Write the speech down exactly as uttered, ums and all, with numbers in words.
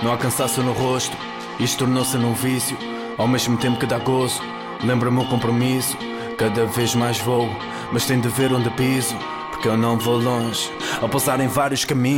Não há cansaço no rosto, isto tornou-se num vício. Ao mesmo tempo que dá gozo, lembra-me o compromisso. Cada vez mais vou, mas tenho de ver onde piso, porque eu não vou longe, ao passar em vários caminhos.